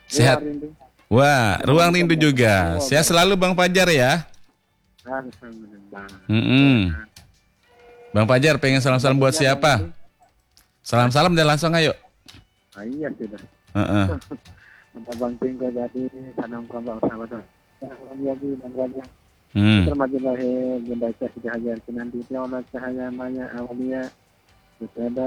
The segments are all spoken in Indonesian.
Sehat. Rindu. Wah, ruang rindu juga. Sehat selalu Bang Fajar ya. Alhamdulillah. Mm-mm. Bang Fajar pengen salam-salam buat siapa? Salam-salam dan langsung ayo. Iya sudah. Heeh. Untuk Bang Tingko jadi sanam kambang sahabat. Lagi dan raja. Hmm. Termaju lahir bunda Cahaya Hajar Kinanti Allah Cahaya Maya Awalia. Kepada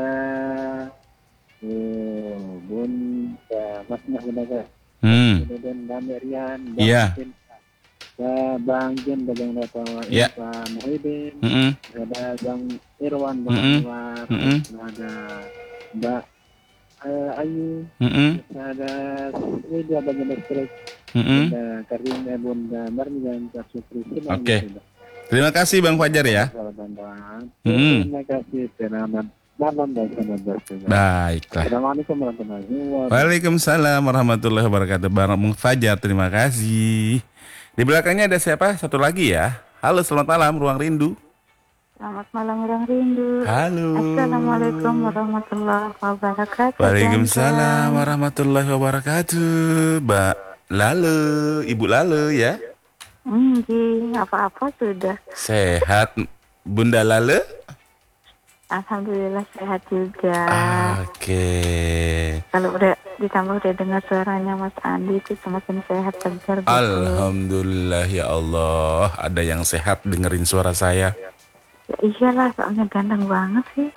bunda Masnya bunda dan Damerian. Iya. Bang Jin, Bang Bapak Ya. Pak Muhyiddin, Mm-mm. ada Bang Irwan, Bang Mm-mm. Anwar, Mm-mm. ada Mbak Ayu, Mm-mm. ada Widya Bagian Listrik, Mm-mm. Bunda Karina, Bunda Marni dan Kak Supri. Oke. Terima kasih Bang Fajar ya. Terima kasih. Selamat malam dan selamat bertugas. Baiklah. Assalamualaikum warahmatullahi wabarakatuh. Waalaikumsalam warahmatullahi wabarakatuh. Bang Fajar, terima kasih. Di belakangnya ada siapa? Satu lagi ya. Halo, selamat malam, Ruang Rindu. Selamat malam Ruang Rindu. Halo. Assalamualaikum warahmatullahi wabarakatuh. Waalaikumsalam warahmatullahi wabarakatuh. Mbak Lale, Ibu Lale ya. Apa-apa sudah. Sehat, Bunda Lale? Alhamdulillah sehat juga. Oke. Kalau ditambah dengar suaranya Mas Andi itu semakin sehat segar gitu. Alhamdulillah ya Allah, ada yang sehat dengerin suara saya. Ya iyalah, soalnya ganteng banget sih.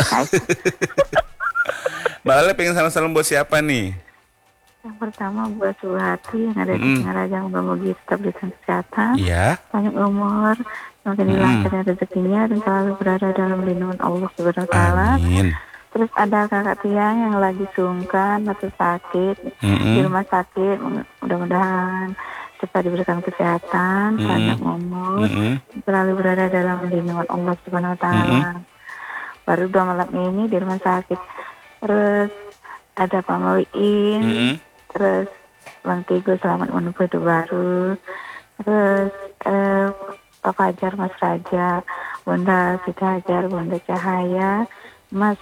Mbak Lale pengen salam-salam buat siapa nih? Yang pertama buat Suhati yang ada di Singaraja, mudah-mudahan tetap diberikan kesehatan, Iya. panjang umur, semakin dilancarkan rezekinya dan selalu berada dalam lindungan Allah Subhanahu wa taala. Amin. Terus ada kakak Tiang yang lagi sungkan atau sakit di rumah sakit, mudah-mudahan cepat diberikan kesehatan, panjang umur, selalu berada dalam lindungan Allah Subhanahu wa taala. Baru 2 malam ini di rumah sakit. Terus ada Pak Mawiin, terus Bang Tigo selamat menempuh hidup baru, terus Pak Fajar, Mas Raja, Bunda Siti Hajar, Bunda Cahaya, Mas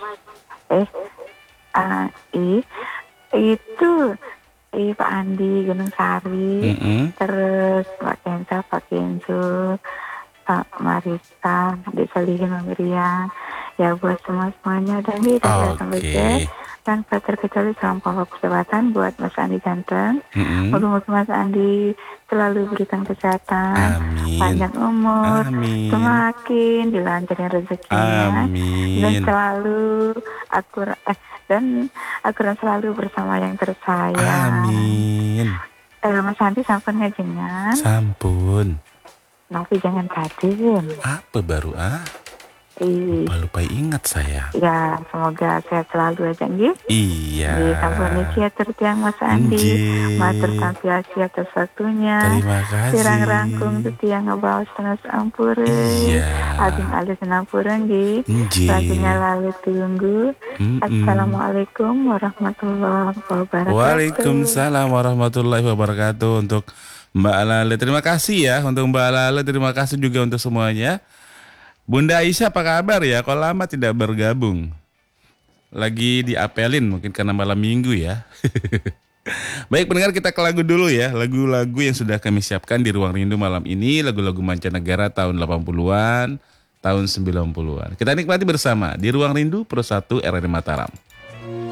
Pak Andi Gunung Sari, terus Pak Kensa, Pak Kenzo, Pak Marita, Dek Salihin, Miriam, ya buat semuanya dan tidak sampai dan terkecuali salam pokok kesehatan buat Mas Andi ganteng. Semoga Mas Andi selalu berikan kesehatan, panjang umur, semakin dilancarkan rezekinya, dan selalu akurat selalu bersama yang tersayang. Amin. Mas Andi sampun ngajengan. Sampun. Tapi jangan kadim. Apa baru lupa ingat saya. Ya, semoga sehat selalu aja nggih. Iya. Sampun siat tertiang Mas Andi. Matur tampil siat atas waktunya. Terima kasih. Sirang rangkung tetiang ngebawa setengah sampurun. Iya. Abing alih senampurun nggih. Lagunya lalu tunggu. Assalamualaikum warahmatullahi wabarakatuh. Waalaikumsalam warahmatullahi wabarakatuh untuk Mbak Lale. Terima kasih ya untuk Mbak Lale. Terima kasih juga untuk semuanya. Bunda Aisyah apa kabar ya? Kok lama tidak bergabung? Lagi diapelin mungkin karena malam minggu ya. Baik pendengar, kita ke lagu dulu ya. Lagu-lagu yang sudah kami siapkan di Ruang Rindu malam ini. Lagu-lagu mancanegara tahun 80-an, tahun 90-an. Kita nikmati bersama di Ruang Rindu Pro 1 RRI Mataram.